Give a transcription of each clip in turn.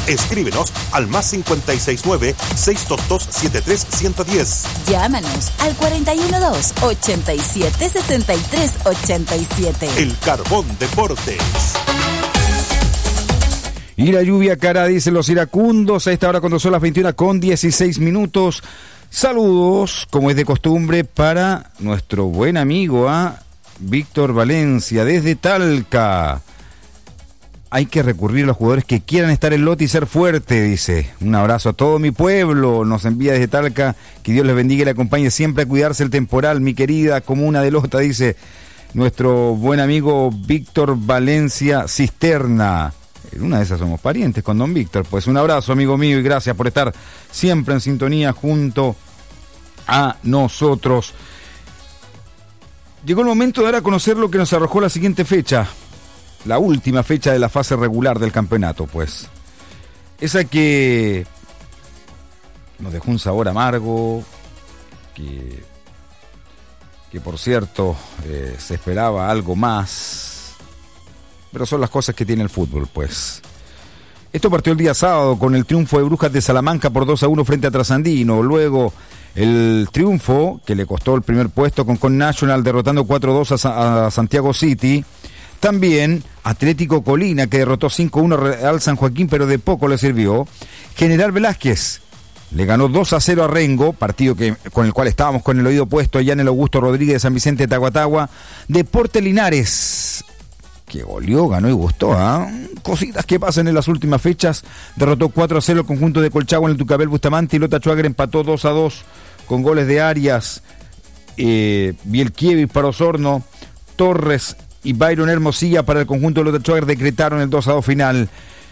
Escríbenos al +569-622-73110. Llámanos al 419-8763-87. El Carbón Deportes. Y la lluvia cara, dicen los iracundos, a esta hora cuando son las 21:16. Saludos, como es de costumbre, para nuestro buen amigo, Víctor Valencia, desde Talca. Hay que recurrir a los jugadores que quieran estar en lote y ser fuerte, dice. Un abrazo a todo mi pueblo, nos envía desde Talca. Que Dios les bendiga y le acompañe siempre a cuidarse el temporal, mi querida comuna de Lota, dice nuestro buen amigo Víctor Valencia Cisterna. En una de esas somos parientes con don Víctor. Pues un abrazo, amigo mío, y gracias por estar siempre en sintonía junto a nosotros. Llegó el momento de dar a conocer lo que nos arrojó la siguiente fecha. La última fecha de la fase regular del campeonato, pues. Esa que nos dejó un sabor amargo, que por cierto se esperaba algo más, pero son las cosas que tiene el fútbol, pues. Esto partió el día sábado con el triunfo de Brujas de Salamanca por 2-1 frente a Trasandino. Luego el triunfo que le costó el primer puesto con National derrotando 4-2 a Santiago City. También Atlético Colina, que derrotó 5-1 a Real San Joaquín, pero de poco le sirvió. General Velázquez le ganó 2-0 a Rengo, partido con el cual estábamos con el oído puesto allá en el Augusto Rodríguez de San Vicente de Tahuatahua. Deporte Linares, que goleó, ganó y gustó, cositas que pasan en las últimas fechas. Derrotó 4-0 el conjunto de Colchagua en el Tucabel Bustamante, y Lota Schwager empató 2-2 con goles de Arias, Bielkiewicz para Osorno, Torres y Byron Hermosilla para el conjunto de Lota Schwager decretaron el 2-2 final.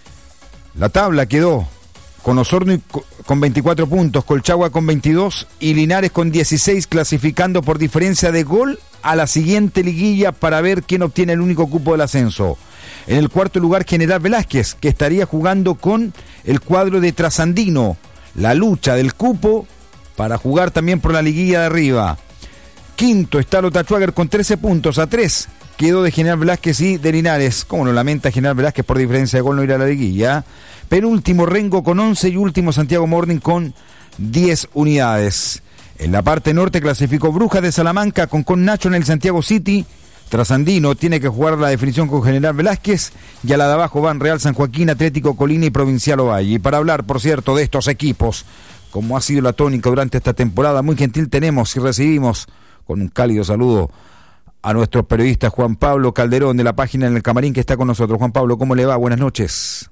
La tabla quedó con Osorno con 24 puntos, Colchagua con 22 y Linares con 16, clasificando por diferencia de gol a la siguiente liguilla para ver quién obtiene el único cupo del ascenso. En el cuarto lugar, General Velázquez, que estaría jugando con el cuadro de Trasandino, la lucha del cupo para jugar también por la liguilla de arriba. Quinto está Lota Schwager con 13 puntos, a 3 quedó de General Velázquez y de Linares. Como no lamenta General Velázquez por diferencia de gol no ir a la liguilla. Penúltimo Rengo con 11 y último Santiago Morning con 10 unidades. En la parte norte clasificó Brujas de Salamanca con National Santiago City. Trasandino tiene que jugar la definición con General Velázquez, y a la de abajo van Real San Joaquín, Atlético Colina y Provincial Ovalle. Y para hablar, por cierto, de estos equipos, como ha sido la tónica durante esta temporada, muy gentil tenemos y recibimos con un cálido saludo a nuestro periodista Juan Pablo Calderón de la página En el Camarín, que está con nosotros. Juan Pablo, ¿cómo le va? Buenas noches.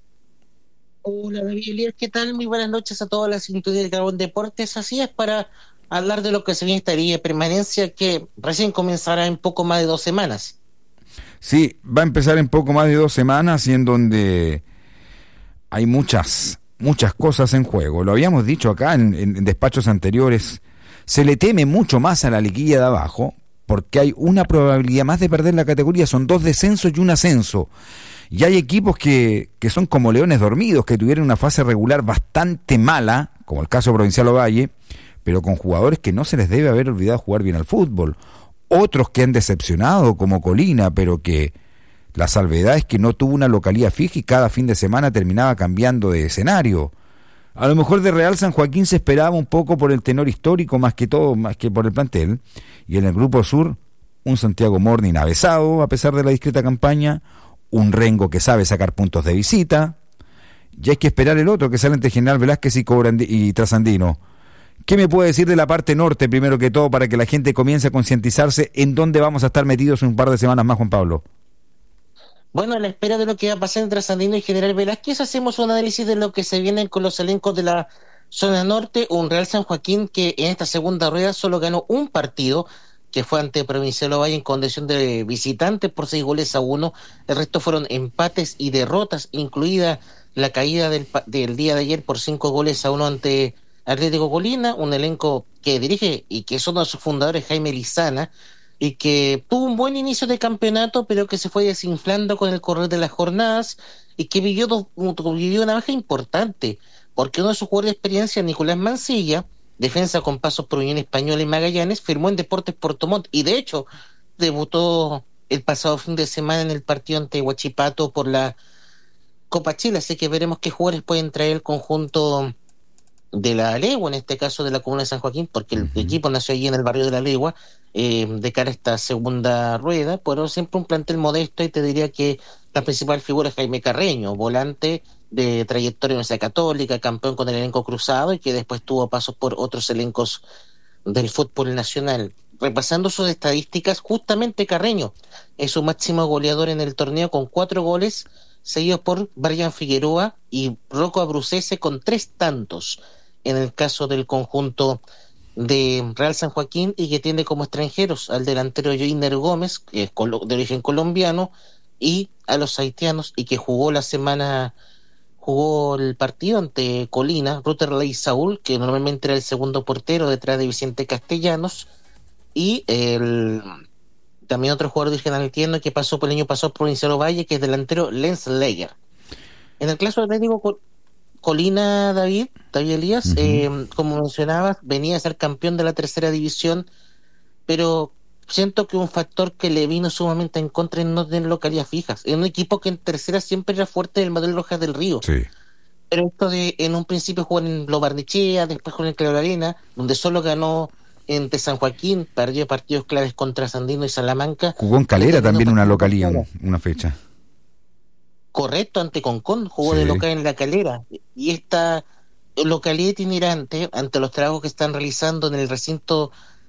Hola David Elier, ¿qué tal? Muy buenas noches a toda la sintonía del Carbón Deportes. Así es, para hablar de lo que se viene esta liga de permanencia que recién comenzará en poco más de 2 semanas. Sí, va a empezar en poco más de 2 semanas y en donde hay muchas cosas en juego. Lo habíamos dicho acá en despachos anteriores. Se le teme mucho más a la liguilla de abajo porque hay una probabilidad más de perder la categoría. Son 2 descensos y un ascenso. Y hay equipos que son como leones dormidos, que tuvieron una fase regular bastante mala, como el caso de Provincial Ovalle, pero con jugadores que no se les debe haber olvidado jugar bien al fútbol. Otros que han decepcionado, como Colina, pero que la salvedad es que no tuvo una localía fija y cada fin de semana terminaba cambiando de escenario. A lo mejor de Real San Joaquín se esperaba un poco por el tenor histórico, más que por el plantel. Y en el Grupo Sur, un Santiago Morning avesado, a pesar de la discreta campaña, un Rengo que sabe sacar puntos de visita, y hay que esperar el otro que sale entre General Velázquez y Trasandino. ¿Qué me puede decir de la parte norte, primero que todo, para que la gente comience a concientizarse en dónde vamos a estar metidos en un par de semanas más, Juan Pablo? Bueno, a la espera de lo que va a pasar entre Trasandino y General Velázquez, hacemos un análisis de lo que se viene con los elencos de la zona norte. Un Real San Joaquín que en esta segunda rueda solo ganó un partido, que fue ante Provincial Ovalle en condición de visitante por 6-1. El resto fueron empates y derrotas, incluida la caída del día de ayer por 5-1 ante Atlético Colina, un elenco que dirige y que es uno de sus fundadores, Jaime Lizana, y que tuvo un buen inicio de campeonato, pero que se fue desinflando con el correr de las jornadas y que vivió una baja importante, porque uno de sus jugadores de experiencia, Nicolás Mancilla, defensa con pasos por Unión Española y Magallanes, firmó en Deportes Puerto Montt y de hecho debutó el pasado fin de semana en el partido ante Huachipato por la Copa Chile, así que veremos qué jugadores pueden traer el conjunto de la Legua, en este caso de la comuna de San Joaquín, porque el equipo nació allí en el barrio de la Legua, de cara a esta segunda rueda, pero siempre un plantel modesto, y te diría que la principal figura es Jaime Carreño, volante de trayectoria en Universidad Católica, campeón con el elenco cruzado y que después tuvo pasos por otros elencos del fútbol nacional. Repasando sus estadísticas, justamente Carreño es su máximo goleador en el torneo con 4 goles, seguidos por Brian Figueroa y Rocco Abrucese con 3 tantos en el caso del conjunto de Real San Joaquín, y que tiene como extranjeros al delantero Joiner Gómez, que es de origen colombiano, y a los haitianos, y que jugó el partido ante Colina, Rutherley Saúl, que normalmente era el segundo portero detrás de Vicente Castellanos, y también otro jugador de origen haitiano que pasó por el año pasado por Provincial Valle, que es delantero Lenz Leger. En el caso de Atlético Colina, David Elías, como mencionabas, venía a ser campeón de la tercera división, pero siento que un factor que le vino sumamente en contra es no tener localidades fijas. Es un equipo que en tercera siempre era fuerte del Manuel Rojas del Río. Sí. Pero esto de en un principio jugar en Lo Barnechea, después con el Claro Arena, donde solo ganó entre San Joaquín, perdió partidos claves contra Sandino y Salamanca. Jugó en Calera también una localidad, una fecha. Correcto, ante Concón, jugó de local en La Calera. Y esta localidad itinerante, ante los trabajos que están realizando en el recinto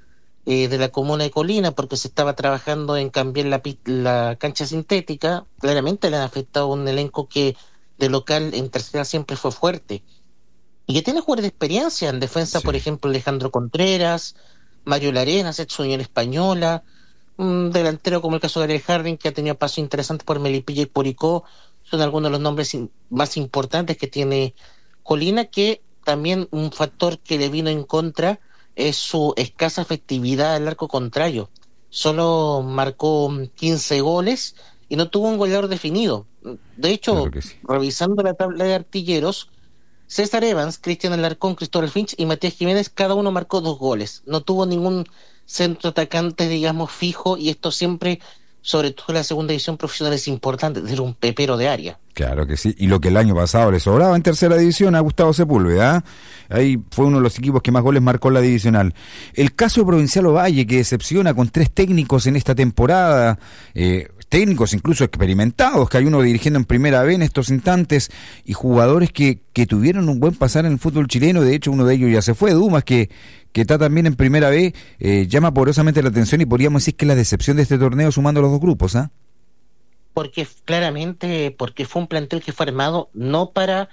de la comuna de Colina, porque se estaba trabajando en cambiar la cancha sintética, claramente le han afectado a un elenco que de local en tercera siempre fue fuerte. Y que tiene jugadores de experiencia en defensa, por ejemplo, Alejandro Contreras, Mario Larenas, ex Unión Española, un delantero como el caso de Ariel Harding, que ha tenido pasos interesantes por Melipilla y Curicó. Son algunos de los nombres más importantes que tiene Colina, que también un factor que le vino en contra es su escasa efectividad al arco contrario. Solo marcó 15 goles y no tuvo un goleador definido. De hecho, revisando la tabla de artilleros, César Evans, Cristian Alarcón, Cristóbal Finch y Matías Jiménez, cada uno marcó 2 goles. No tuvo ningún centro atacante, digamos, fijo, y esto siempre, sobre todo en la segunda división profesional, es importante, tener un pepero de área. Claro que sí, y lo que el año pasado le sobraba en tercera división a Gustavo Sepúlveda, ahí fue uno de los equipos que más goles marcó en la divisional. El caso de Provincial Ovalle, que decepciona con 3 técnicos en esta temporada, técnicos incluso experimentados, que hay uno dirigiendo en primera B en estos instantes, y jugadores que tuvieron un buen pasar en el fútbol chileno. De hecho, uno de ellos ya se fue, Dumas, que está también en primera B, llama poderosamente la atención, y podríamos decir que la decepción de este torneo sumando los dos grupos, ¿ah? Porque fue un plantel que fue armado no para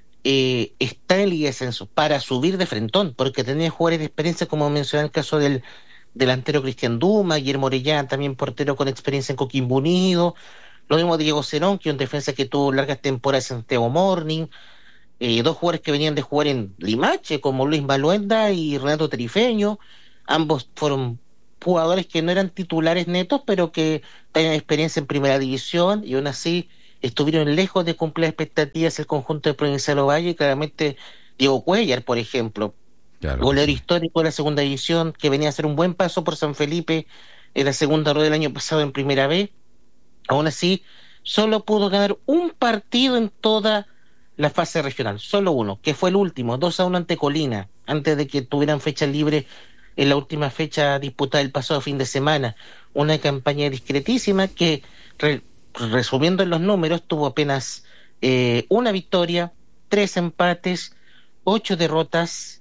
estar en Liga de Ascenso, para subir de frentón, porque tenía jugadores de experiencia, como mencioné el caso del delantero Cristian Duma, Guillermo Orellana, también portero con experiencia en Coquimbo Unido, lo mismo Diego Cerón, que es un defensa que tuvo largas temporadas en Santiago Morning, 2 jugadores que venían de jugar en Limache, como Luis Maluenda y Renato Terifeño. Ambos fueron jugadores que no eran titulares netos, pero que tenían experiencia en primera división, y aún así estuvieron lejos de cumplir expectativas el conjunto de Provincial Ovalle. Y claramente Diego Cuellar, por ejemplo, goleador histórico de la segunda división, que venía a hacer un buen paso por San Felipe en la segunda rueda del año pasado en primera B, aún así solo pudo ganar un partido en toda la fase regional, solo uno, que fue el último, 2-1 ante Colina, antes de que tuvieran fecha libre en la última fecha disputada el pasado fin de semana. Una campaña discretísima que, resumiendo en los números, tuvo apenas una victoria, 3 empates, 8 derrotas,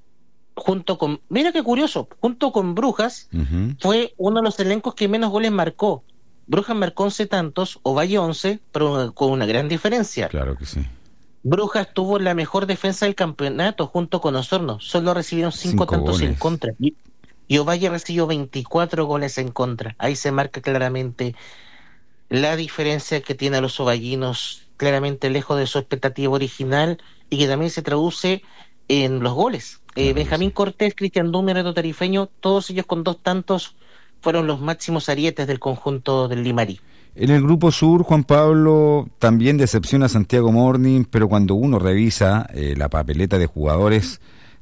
mira qué curioso, junto con Brujas, fue uno de los elencos que menos goles marcó. Brujas marcó 11 tantos, Ovalle 11, pero con una gran diferencia. Claro que sí. Brujas tuvo la mejor defensa del campeonato junto con Osorno, solo recibieron 5 tantos goles en contra, y Ovalle recibió 24 goles en contra. Ahí se marca claramente la diferencia que tiene a los ovallinos, claramente lejos de su expectativa original, y que también se traduce en los goles. Benjamín Cortés, Cristian Duma y Renato Tarifeño, todos ellos con 2 tantos, fueron los máximos arietes del conjunto del Limarí. En el grupo sur, Juan Pablo, también decepciona a Santiago Morning, pero cuando uno revisa la papeleta de jugadores,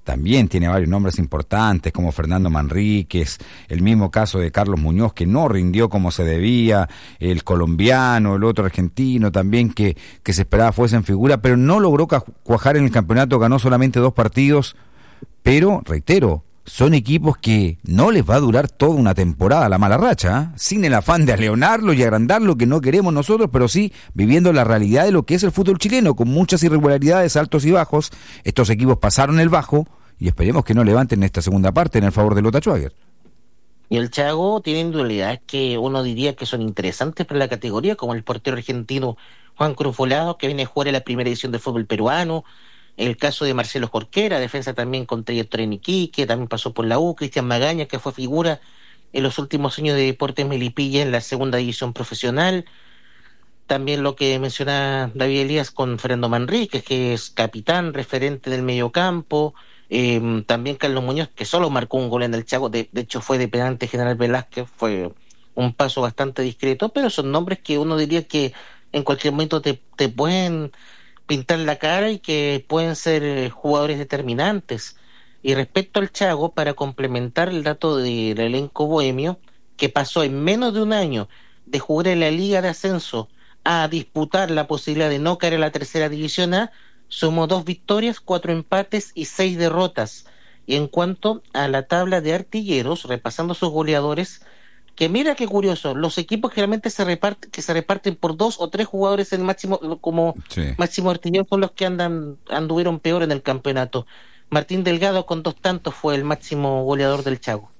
también tiene varios nombres importantes como Fernando Manríquez, el mismo caso de Carlos Muñoz que no rindió como se debía, el colombiano, el otro argentino también que se esperaba fuesen figura, pero no logró cuajar en el campeonato, ganó solamente 2 partidos, pero reitero, son equipos que no les va a durar toda una temporada la mala racha, sin el afán de aleonarlo y agrandarlo que no queremos nosotros, pero sí viviendo la realidad de lo que es el fútbol chileno, con muchas irregularidades, altos y bajos. Estos equipos pasaron el bajo y esperemos que no levanten esta segunda parte en el favor de Lota Schwager. Y el Chago tiene individualidades que uno diría que son interesantes para la categoría, como el portero argentino Juan Cruz Volado, que viene a jugar en la primera edición del fútbol peruano. El caso de Marcelo Jorquera, defensa también con trayectoria en Iquique, también pasó por la U. Cristian Magaña, que fue figura en los últimos años de Deportes Melipilla en la segunda división profesional. También lo que menciona David Elías con Fernando Manríquez, que es capitán, referente del mediocampo. También Carlos Muñoz, que solo marcó un gol en el Chago, de hecho fue de penante General Velázquez, fue un paso bastante discreto, pero son nombres que uno diría que en cualquier momento te pueden pintar la cara y que pueden ser jugadores determinantes. Y respecto al Chago, para complementar el dato del elenco bohemio, que pasó en menos de un año de jugar en la Liga de Ascenso a disputar la posibilidad de no caer en la tercera división A, sumó 2 victorias, 4 empates y 6 derrotas. Y en cuanto a la tabla de artilleros, repasando sus goleadores, que mira qué curioso, los equipos generalmente se reparten por 2 o 3 jugadores en máximo, como máximo artillero, son los que anduvieron peor en el campeonato. Martín Delgado con 2 tantos fue el máximo goleador del Chago.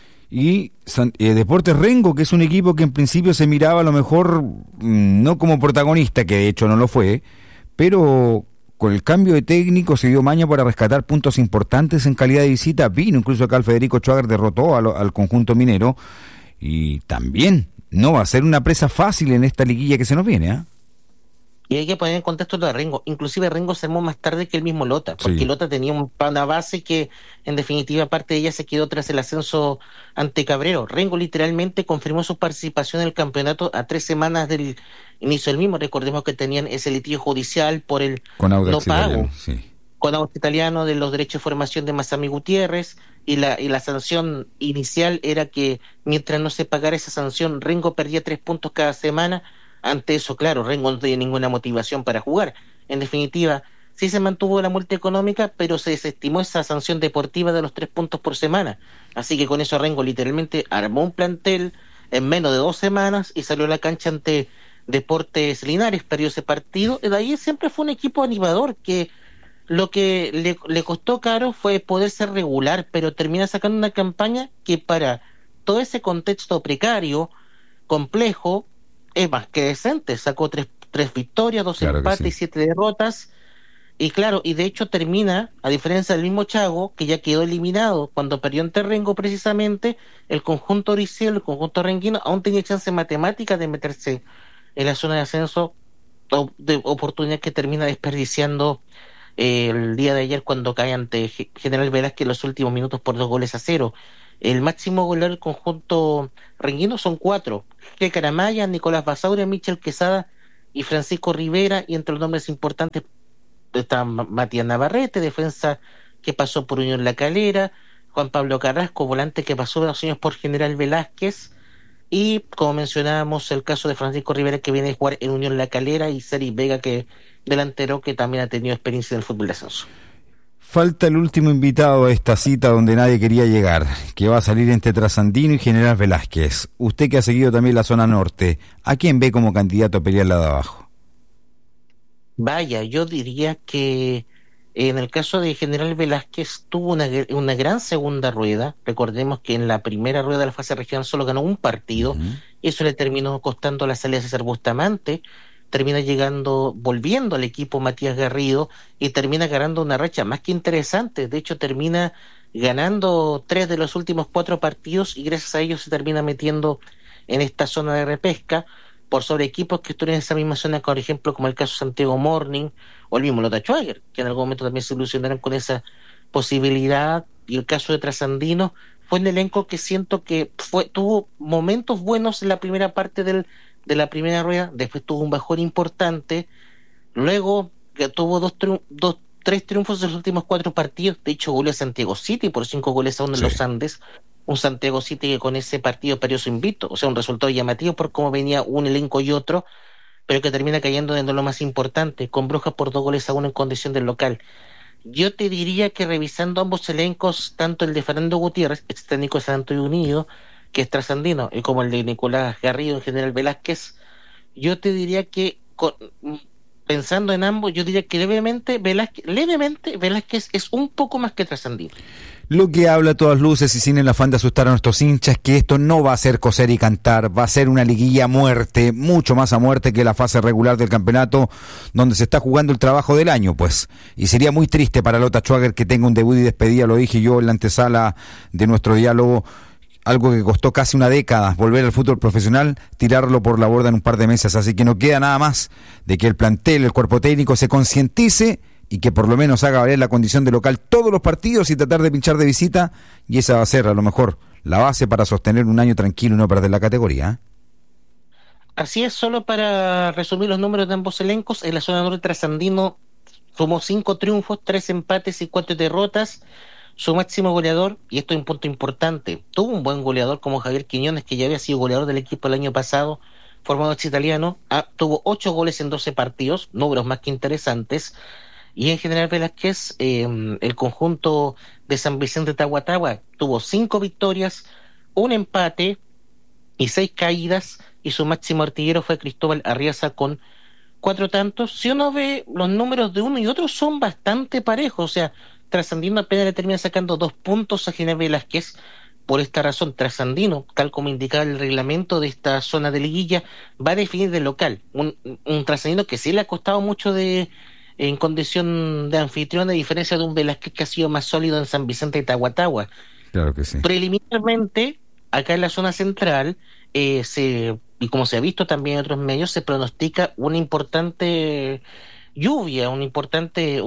Y Deportes Rengo, que es un equipo que en principio se miraba a lo mejor no como protagonista, que de hecho no lo fue, pero con el cambio de técnico se dio maña para rescatar puntos importantes en calidad de visita. Vino incluso acá el Federico Schwager, derrotó al conjunto minero. Y también no va a ser una presa fácil en esta liguilla que se nos viene, ¿eh? Y hay que poner en contexto lo de Rengo. Inclusive Rengo se armó más tarde que el mismo Lota, porque sí. Lota tenía una base que, en definitiva, parte de ella se quedó tras el ascenso ante Cabrero. Rengo literalmente confirmó su participación en el campeonato a 3 semanas del inicio del mismo. Recordemos que tenían ese litigio judicial por el no pago. Sí. Con Audax Italiano de los derechos de formación de Masami Gutiérrez, y la sanción inicial era que mientras no se pagara esa sanción, Rengo perdía 3 puntos cada semana. Ante eso, claro, Rengo no tenía ninguna motivación para jugar. En definitiva, sí se mantuvo la multa económica, pero se desestimó esa sanción deportiva de los 3 puntos por semana. Así que con eso Rengo literalmente armó un plantel en menos de 2 semanas y salió a la cancha ante Deportes Linares, perdió ese partido. Y de ahí siempre fue un equipo animador que lo que le costó caro fue poder ser regular, pero termina sacando una campaña que para todo ese contexto precario, complejo, es más que decente. Sacó 3 victorias, 2 empates y 7 derrotas. Y claro, y de hecho termina, a diferencia del mismo Chago, que ya quedó eliminado cuando perdió ante Rengo precisamente, el conjunto oriciel, el conjunto renguino, aún tenía chance matemática de meterse en la zona de ascenso, de oportunidad que termina desperdiciando el día de ayer cuando cae ante General Velázquez en los últimos minutos por 2-0. El máximo goleador del conjunto renguino son 4: G. Caramaya, Nicolás Basaura, Michel Quesada y Francisco Rivera. Y entre los nombres importantes está Matías Navarrete, defensa que pasó por Unión La Calera, Juan Pablo Carrasco, volante que pasó 2 años por General Velázquez, y como mencionábamos el caso de Francisco Rivera, que viene a jugar en Unión La Calera, y Seri Vega, que delantero que también ha tenido experiencia en el fútbol de ascenso. Falta el último invitado a esta cita donde nadie quería llegar, que va a salir entre Trasandino y General Velázquez. Usted que ha seguido también la zona norte, ¿a quién ve como candidato a pelear la de abajo? Vaya, yo diría que en el caso de General Velázquez tuvo una gran segunda rueda. Recordemos que en la primera rueda de la fase regional solo ganó un partido, y eso le terminó costando la salida de César Bustamante. Termina volviendo al equipo Matías Garrido, y termina ganando una racha más que interesante. De hecho, termina ganando 3 de los últimos 4 partidos, y gracias a ello se termina metiendo en esta zona de repesca por sobre equipos que estuvieron en esa misma zona, por ejemplo, como el caso de Santiago Morning o el mismo Lota Schwager, que en algún momento también se ilusionaron con esa posibilidad. Y el caso de Trasandino fue un elenco que siento que tuvo momentos buenos en la primera parte de la primera rueda, después tuvo un bajón importante, luego que tuvo 2 3 triunfos de los últimos 4 partidos. De hecho, goleó a Santiago City por 5-1 en los Andes. Un Santiago City que con ese partido perdió su invicto. O sea, un resultado llamativo por cómo venía un elenco y otro, pero que termina cayendo en lo más importante, con Brujas por 2-1 en condición del local. Yo te diría que revisando ambos elencos, tanto el de Fernando Gutiérrez, ex técnico de San Antonio Unido, que es trasandino, y como el de Nicolás Garrido en General Velázquez, yo te diría que pensando en ambos, yo diría que levemente Velázquez es un poco más que trasandino. Lo que habla a todas luces y sin el afán de asustar a nuestros hinchas, que esto no va a ser coser y cantar, va a ser una liguilla a muerte, mucho más a muerte que la fase regular del campeonato, donde se está jugando el trabajo del año, pues. Y sería muy triste para Lota Schwager que tenga un debut y despedida, lo dije yo en la antesala de nuestro diálogo, algo que costó casi una década, volver al fútbol profesional, tirarlo por la borda en un par de meses, así que no queda nada más de que el plantel, el cuerpo técnico se concientice y que por lo menos haga valer la condición de local todos los partidos y tratar de pinchar de visita, y esa va a ser a lo mejor la base para sostener un año tranquilo y no perder la categoría. Así es, solo para resumir los números de ambos elencos, en la zona norte trasandino sumó 5 triunfos, 3 empates y 4 derrotas. Su máximo goleador, y esto es un punto importante, tuvo un buen goleador como Javier Quiñones, que ya había sido goleador del equipo el año pasado, formado ex italiano, tuvo 8 goles en 12 partidos, números más que interesantes. Y en General Velázquez, el conjunto de San Vicente Tahuatahua tuvo 5 victorias, 1 empate y 6 caídas, y su máximo artillero fue Cristóbal Arriaza con 4 tantos. Si uno ve los números de uno y otro, son bastante parejos. O sea, Trasandino apenas le termina sacando 2 puntos a General Velázquez. Por esta razón, Trasandino, tal como indicaba el reglamento de esta zona de liguilla, va a definir de local. Un Trasandino que sí le ha costado mucho en condición de anfitrión, a diferencia de un Velázquez que ha sido más sólido en San Vicente de Tahuatahua. Claro que sí. Preliminarmente, acá en la zona central, y como se ha visto también en otros medios, se pronostica una importante lluvia, un importante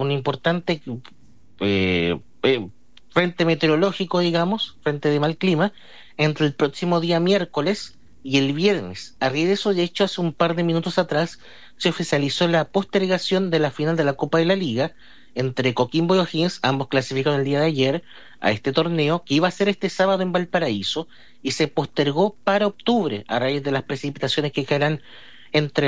frente meteorológico, digamos, frente de mal clima, entre el próximo día miércoles y el viernes. A raíz de eso, de hecho, hace un par de minutos atrás se oficializó la postergación de la final de la Copa de la Liga entre Coquimbo y O'Higgins, ambos clasificaron el día de ayer a este torneo, que iba a ser este sábado en Valparaíso, y se postergó para octubre a raíz de las precipitaciones que caerán entre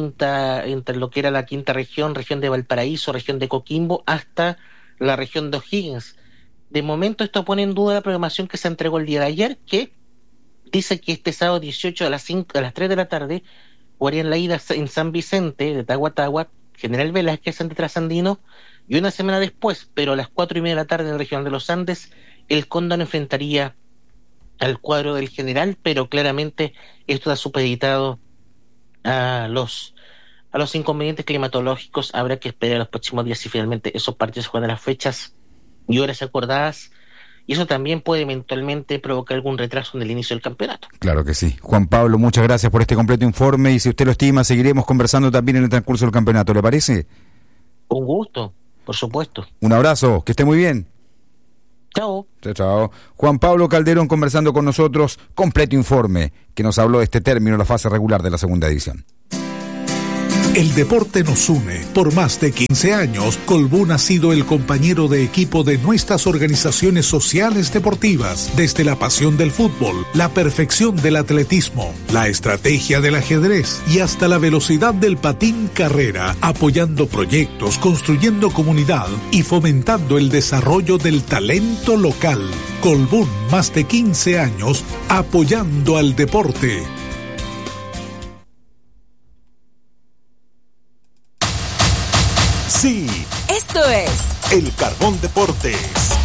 lo que era la quinta región de Valparaíso, región de Coquimbo, hasta la región de O'Higgins. De momento esto pone en duda la programación que se entregó el día de ayer, que dice que este sábado 18 a las 3 de la tarde jugarían la ida en San Vicente de Tahuatahua, General Velázquez ante Trasandino, y una semana después, pero a las 4:30 de la tarde en la región de los Andes, el Cóndor enfrentaría al cuadro del General, pero claramente esto está supeditado a los inconvenientes climatológicos. Habrá que esperar los próximos días si finalmente esos partidos se juegan a las fechas y horas acordadas, y eso también puede eventualmente provocar algún retraso en el inicio del campeonato. Claro que sí. Juan Pablo, muchas gracias por este completo informe, y si usted lo estima, seguiremos conversando también en el transcurso del campeonato, ¿le parece? Un gusto, por supuesto. Un abrazo, que esté muy bien. Chao. Chao, chao. Juan Pablo Calderón conversando con nosotros, completo informe, que nos habló de este término, la fase regular de la segunda edición. El deporte nos une. Por más de 15 años, Colbún ha sido el compañero de equipo de nuestras organizaciones sociales deportivas, desde la pasión del fútbol, la perfección del atletismo, la estrategia del ajedrez y hasta la velocidad del patín carrera, apoyando proyectos, construyendo comunidad y fomentando el desarrollo del talento local. Colbún, más de 15 años, apoyando al deporte. Sí. Esto es El Carbón Deportes.